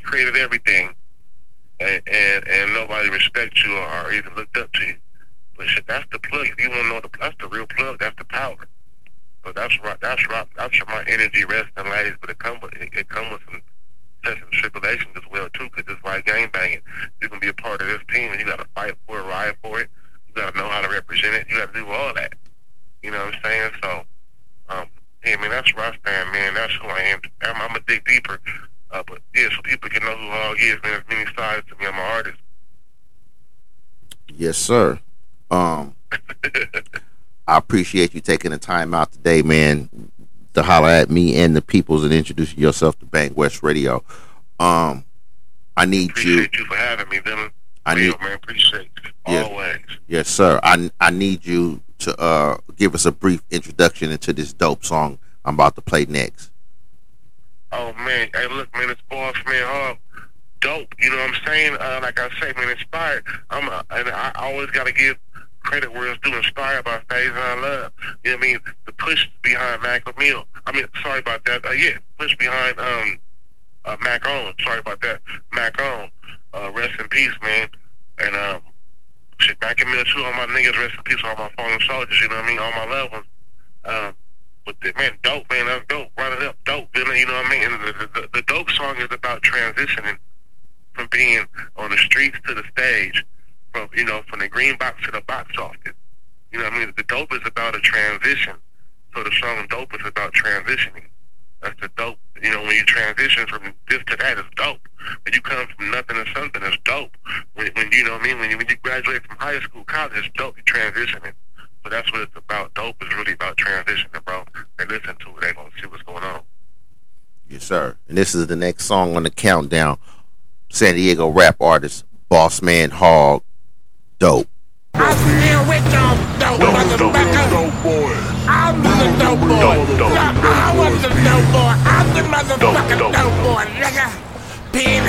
created everything, and nobody respects you or even looked up to you. But shit, that's the plug. If you want to know that's the real plug. That's the power. So that's right. That's where my energy rests and lays. But it comes with some tests and tribulations as well too. Because it's like gang banging. You can be a part of this team, and you got to fight for it, ride for it. You got to know how to represent it. You got to do all that. You know what I'm saying? So, yeah, man, that's where I stand, man. That's who I am. I'm a dig deeper. But yeah, so people can know who Hog is, man. There's many sides to me. I'm an artist. Yes, sir. I appreciate you taking the time out today, man, to holler at me and the peoples and introducing yourself to Bang West Radio. I need appreciate you for having me, Dylan. Man, appreciate you. Yes, always. Yes, sir. I need you to give us a brief introduction into this dope song I'm about to play next. Oh man, hey, look, man, it's Boss Man Hog. Dope, you know what I'm saying? Like I say, man, inspired. And I always gotta give credit where it's due. Inspired by Faison Love. You know what I mean? The push behind Mac O'Mill. I mean, sorry about that. Push behind Mac On. Sorry about that. Mac On. Rest in peace, man. And shit, Mac and Mill too. All my niggas, rest in peace. All my fallen soldiers. You know what I mean? All my loved ones. But man, dope, man. That's dope. Run it up, dope. You know what I mean? And the dope song is about transitioning from being on the streets to the stage, from the green box to the box office. You know what I mean? The dope is about a transition. So the song Dope is about transitioning. That's the dope. You know, when you transition from this to that, it's dope. When you come from nothing to something, it's dope. When you know what I mean? When you graduate from high school, college, it's dope. You're transitioning. So that's what it's about. Dope is really about transitioning, bro. They listen to it. They gonna see what's going on. Yes, sir. And this is the next song on the countdown. San Diego rap artist, Boss Man Hog, Dope. I'm here with dope motherfucker. I'm the dope boy. I was the dope boy. I'm the motherfucking dope boy, nigga.